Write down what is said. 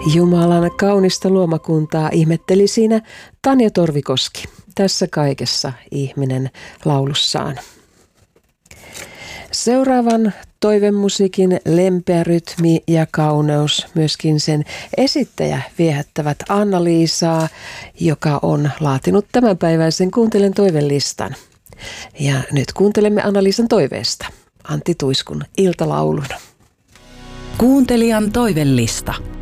Jumalan kaunista luomakuntaa ihmetteli siinä Tanja Torvikoski. Tässä kaikessa ihminen laulussaan. Seuraavan toivemusiikin lempeä rytmi ja kauneus, myöskin sen esittäjä viehättävät Anna-Liisaa, joka on laatinut tämänpäiväisen Kuuntelen toivelistan. Ja nyt kuuntelemme Anna-Liisan toiveesta Antti Tuiskun iltalaulun. Kuuntelijan toivelista.